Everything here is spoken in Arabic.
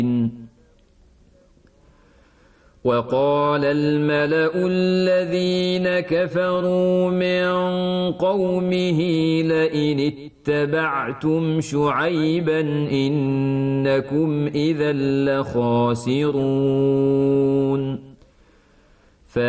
وقال الملأ الذين كفروا من قومه لئن اتبعتم شعيبا إنكم إذا لخاسرون